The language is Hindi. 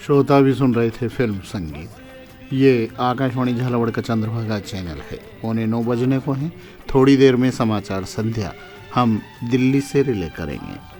श्रोता भी सुन रहे थे फिल्म संगीत। ये आकाशवाणी झालावाड़ का चंद्रभागा चैनल है। 8:45 बजने को है। थोड़ी देर में समाचार संध्या हम दिल्ली से रिले करेंगे।